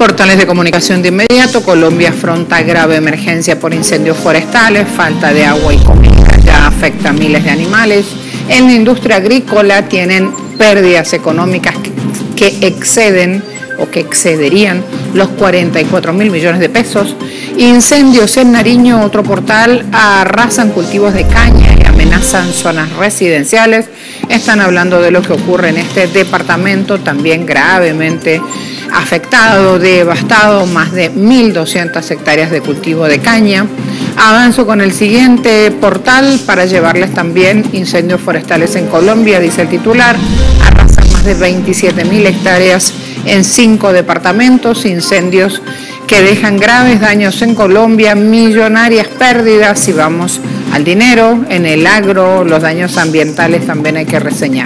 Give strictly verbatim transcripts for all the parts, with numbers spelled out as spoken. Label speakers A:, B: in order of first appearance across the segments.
A: Portales de comunicación de inmediato. Colombia afronta grave emergencia por incendios forestales, falta de agua y comida ya afecta a miles de animales. En la industria agrícola tienen pérdidas económicas que, que exceden o que excederían los cuarenta y cuatro mil millones de pesos. Incendios en Nariño, otro portal, arrasan cultivos de caña y amenazan zonas residenciales. Están hablando de lo que ocurre en este departamento, también gravemente afectado, devastado, más de mil doscientas hectáreas de cultivo de caña. Avanzo con el siguiente portal para llevarles también incendios forestales en Colombia, dice el titular. Arrasan más de veintisiete mil hectáreas en cinco departamentos, incendios que dejan graves daños en Colombia, millonarias pérdidas. Si vamos al dinero, en el agro, los daños ambientales también hay que reseñar.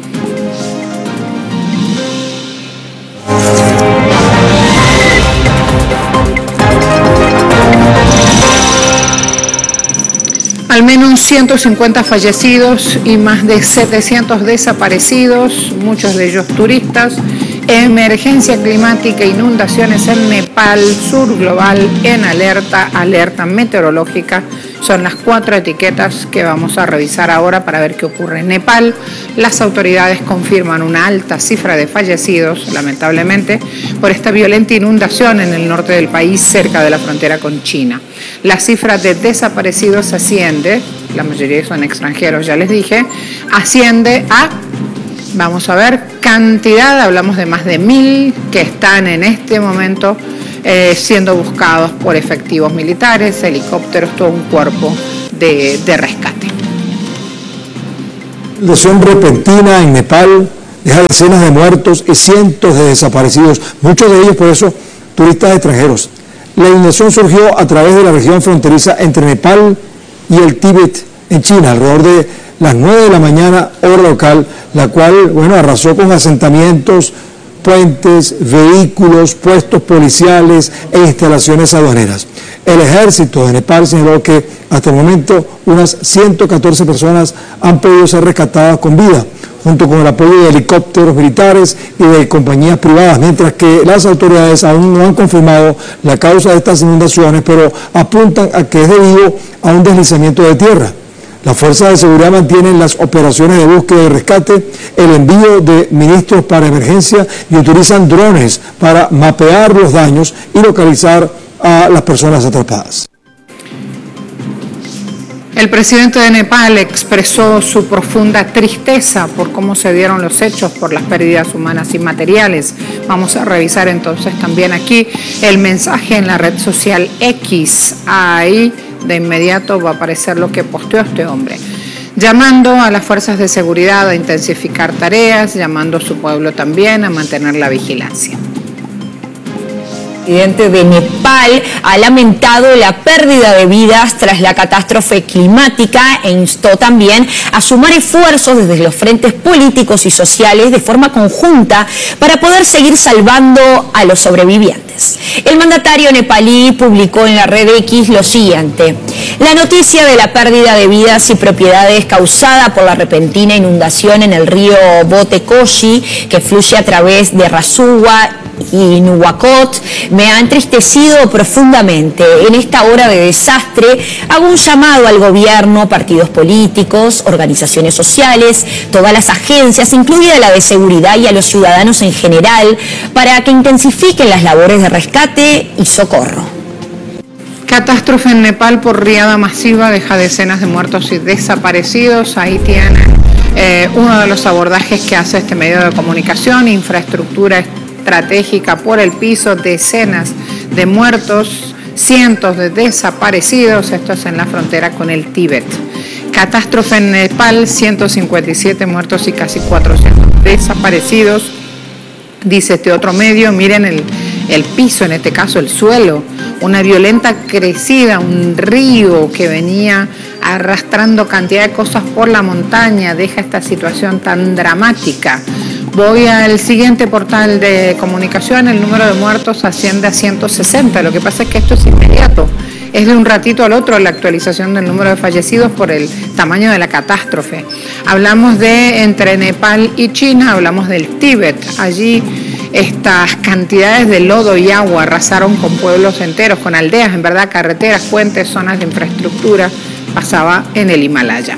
A: Al menos ciento cincuenta fallecidos y más de setecientos desaparecidos, muchos de ellos turistas. Emergencia climática, inundaciones en Nepal, sur global en alerta, alerta meteorológica. Son las cuatro etiquetas que vamos a revisar ahora para ver qué ocurre en Nepal. Las autoridades confirman una alta cifra de fallecidos, lamentablemente, por esta violenta inundación en el norte del país, cerca de la frontera con China. La cifra de desaparecidos asciende, la mayoría son extranjeros, ya les dije, asciende a... Vamos a ver, cantidad, hablamos de más de mil que están en este momento eh, siendo buscados por efectivos militares, helicópteros, todo un cuerpo de, de rescate.
B: La inundación repentina en Nepal deja decenas de muertos y cientos de desaparecidos, muchos de ellos por eso turistas extranjeros. La inundación surgió a través de la región fronteriza entre Nepal y el Tíbet en China, alrededor de las nueve de la mañana, hora local, la cual, bueno, arrasó con asentamientos, puentes, vehículos, puestos policiales e instalaciones aduaneras. El ejército de Nepal señaló que hasta el momento unas ciento catorce personas han podido ser rescatadas con vida, junto con el apoyo de helicópteros militares y de compañías privadas, mientras que las autoridades aún no han confirmado la causa de estas inundaciones, pero apuntan a que es debido a un deslizamiento de tierra. Las fuerzas de seguridad mantienen las operaciones de búsqueda y rescate, el envío de ministros para emergencia y utilizan drones para mapear los daños y localizar a las personas atrapadas.
A: El presidente de Nepal expresó su profunda tristeza por cómo se dieron los hechos, por las pérdidas humanas y materiales. Vamos a revisar entonces también aquí el mensaje en la red social X. Ahí de inmediato va a aparecer lo que posteó este hombre, llamando a las fuerzas de seguridad a intensificar tareas, llamando a su pueblo también a mantener la vigilancia.
C: El presidente de Nepal ha lamentado la pérdida de vidas tras la catástrofe climática e instó también a sumar esfuerzos desde los frentes políticos y sociales de forma conjunta para poder seguir salvando a los sobrevivientes. El mandatario nepalí publicó en la red X lo siguiente: la noticia de la pérdida de vidas y propiedades causada por la repentina inundación en el río Botekoshi, que fluye a través de Rasuwa y Nuwakot, me ha entristecido profundamente. En esta hora de desastre hago un llamado al gobierno, partidos políticos, organizaciones sociales, todas las agencias, incluida la de seguridad, y a los ciudadanos en general, para que intensifiquen las labores de rescate y socorro.
A: Catástrofe en Nepal por riada masiva deja decenas de muertos y desaparecidos. Ahí tienen eh, uno de los abordajes que hace este medio de comunicación: infraestructura estratégica por el piso, decenas de muertos, cientos de desaparecidos. Esto es en la frontera con el Tíbet. Catástrofe en Nepal, ciento cincuenta y siete muertos y casi cuatrocientos desaparecidos. Dice este otro medio, miren el, el piso, en este caso el suelo, una violenta crecida, un río que venía arrastrando cantidad de cosas por la montaña, deja esta situación tan dramática. Voy al siguiente portal de comunicación, el número de muertos asciende a ciento sesenta, lo que pasa es que esto es inmediato, es de un ratito al otro la actualización del número de fallecidos por el tamaño de la catástrofe. Hablamos de entre Nepal y China, hablamos del Tíbet, allí Estas cantidades de lodo y agua arrasaron con pueblos enteros, con aldeas, en verdad, carreteras, puentes, zonas de infraestructura. Pasaba en el Himalaya.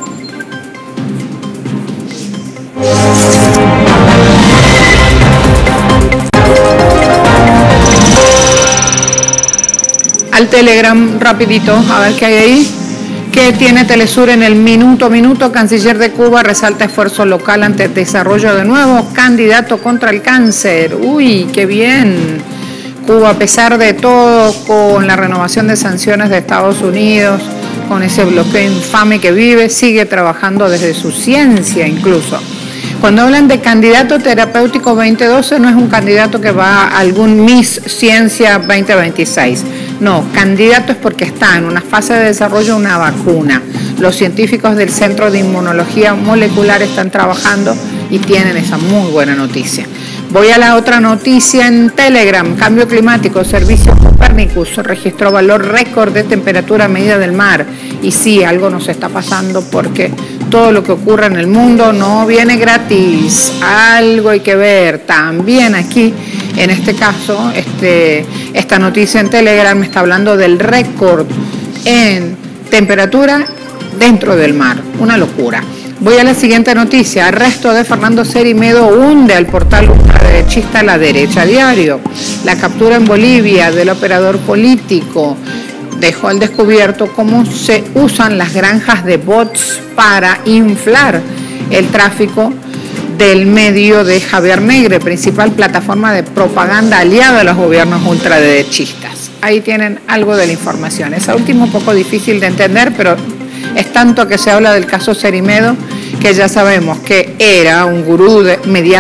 A: Al Telegram, rapidito, a ver qué hay ahí. ¿Qué tiene Telesur en el minuto a minuto? Canciller de Cuba resalta esfuerzo local ante el desarrollo de nuevo. Candidato contra el cáncer. Uy, qué bien. Cuba, a pesar de todo, con la renovación de sanciones de Estados Unidos, con ese bloqueo infame que vive, sigue trabajando desde su ciencia incluso. Cuando hablan de candidato terapéutico veinte doce, no es un candidato que va a algún Miss Ciencia veinte veintiséis. No, candidato es porque está en una fase de desarrollo de una vacuna. Los científicos del Centro de Inmunología Molecular están trabajando y tienen esa muy buena noticia. Voy a la otra noticia en Telegram. Cambio climático. Servicio Copernicus registró valor récord de temperatura medida del mar. Y sí, algo nos está pasando porque todo lo que ocurre en el mundo no viene gratis. Algo hay que ver. También aquí, en este caso, este, esta noticia en Telegram me está hablando del récord en temperatura dentro del mar. Una locura. Voy a la siguiente noticia. Arresto de Fernando Cerimedo hunde al portal ultraderechista La Derecha Diario. La captura en Bolivia del operador político dejó al descubierto cómo se usan las granjas de bots para inflar el tráfico del medio de Javier Negre, principal plataforma de propaganda aliada a los gobiernos ultraderechistas. Ahí tienen algo de la información. Es último un poco difícil de entender, pero es tanto que se habla del caso Cerimedo que ya sabemos que era un gurú de, mediático